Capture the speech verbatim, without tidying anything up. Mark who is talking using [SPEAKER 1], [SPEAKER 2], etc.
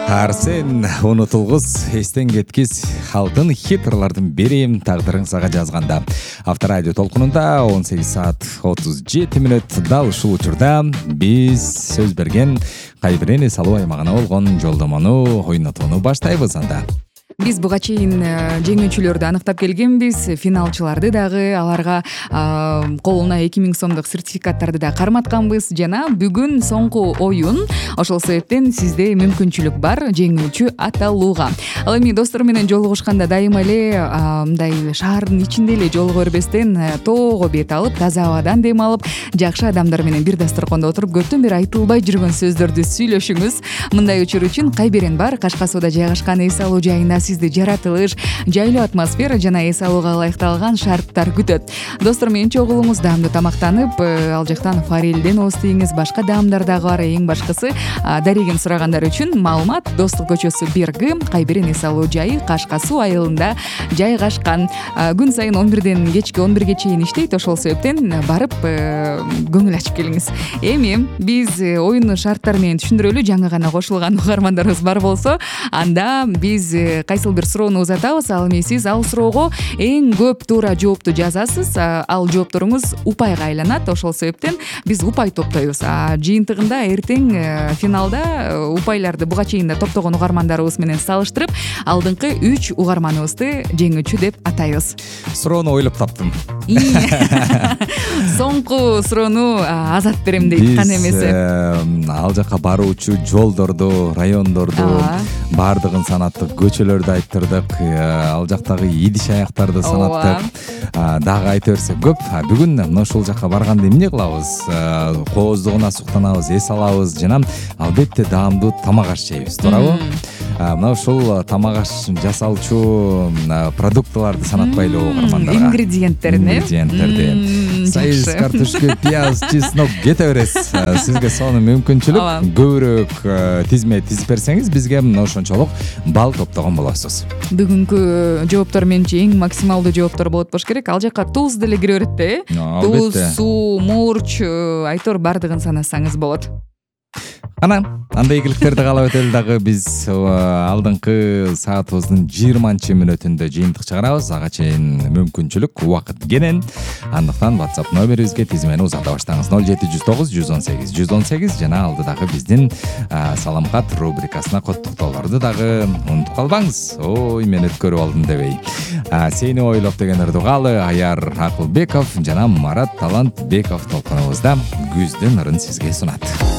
[SPEAKER 1] Арсен унутулгус эстен кеткис алтын хит ырлардын бири тагдырың сага жазганда. Авторадио толкунунда он сегиз саат отуз жети мүнөт дал ушул учурда биз сөз берген Кайбирен эс алуу аймагына болгон жолдомону ойнотууну баштайбыз анда.
[SPEAKER 2] Биз буга чейин жеңүүчүлөрдү аныктап келгенбиз, финалчыларды дагы, аларга колуна эки миң сомдук сертификаттарды да карматканбыз жана бүгүн соңку оюн. Ошол себептен сизде мүмкүнчүлүк бар жеңүүчү аталууга. Ал эми достор менен жолугушканда дайыма эле мындай шаардын ичинде эле жолуго бербестен тоого бет алып, таза абадан дем алып, жакшы адамдар менен бир дасторкондо отуруп көптөн бери айтылбай жүргөн сөздөрдү сүйлөшүңүз. Мындай учур үчүн Кайбирен бар, Кашка сууда жайгашкан эс алуу жайында сизди жаратылыш, жайлуу атмосфера жана эс алууга ылайыкталган шарттар күтөт. Достор менен чогулуңуз, даамдуу тамактанып, ал жактан форелден ооз тийиңиз, башка даамдар дагы бар. Эң башкысы дарегин сурагандар үчүн маалымат Достук көчөсү бир Г, Кайбирен эс алуу жайы Кашка суу айылында жайгашкан. Күн сайын он бирден кечки он бирге чейин иштейт, ошол себептен барып көңүл ачып келиңиз. Эми биз оюндун шарттары менен түшүндүрөлү. Жаңы гана кошулган угармандарыбыз бар болсо, анда биз кайсыл бир суроону узатабыз. Ал эми сиз ал суроого эң көп туура жоопту жазасыз. Ал жоопторуңуз упайга айланат. Ошол себептен биз упай топтойбуз. А жыйынтыгында эртең финалда упайларды буга чейин да топтогон угармандарыбыз менен салыштырып, алдыңкы үч угарманыбызды жеңүүчү деп атайбыз.
[SPEAKER 1] Суроону ойлоп таптым.
[SPEAKER 2] Соңку суроону Азат берем дейт, кан эмеси.
[SPEAKER 1] Ал жака баруучу жолдорду, райондорду баардыгын санаттык, көчөлөрдү айттырдык, ал жактагы идиш аяктарды санаттык. Дагы айта берсек көп. Бүгүн мына ушул жака барганда эмне кылабыз? Кооздугуна суктанабыз, эс алабыз жана албетте даамдуу тамак аш жейбиз, туурабы? Мына ушул тамак аш жасалчу продуктыларды санатпайлы угармандарга.
[SPEAKER 2] Ингредиенттерин, э?
[SPEAKER 1] Ингредиенттерди. Сайыз, картошка, пияз, чеснок кете бересиз. Сизге сону мүмкүнчүлүк көбүрөөк тизме тизип берсеңиз, бизге мына ошончолук балл топтогон болосуз.
[SPEAKER 2] Бүгүнкү жооптор менчи эң максималдуу жооптор болот болуш керек. Ал жака туз деле кире берет да, э? Туз, суу, мурч, айтор бардыгын санасаңыз болот.
[SPEAKER 1] Ана, андай ийгиликтерди каалап өтөлү дагы. Биз алдыңкы саатыбыздын жыйырманчы мүнөтүндө жыйынтык чыгарабыз. Ага чейин мүмкүнчүлүк, убакыт кенен. Андыктан WhatsApp номерибизге тизмени узата баштаңыз. ноль жети жүз тогуз жүз он сегиз жүз он сегиз жана алдыдагы биздин салам кат рубрикасына коттуктоолорду дагы унутуп калбаңыз. Ой, мен өткөрүп алдым дебей. Сени ойлоп деген ырдугалы Аяр Акылбеков жана Марат Талантбеков толкунубузда күздүн ырын сизге сунат.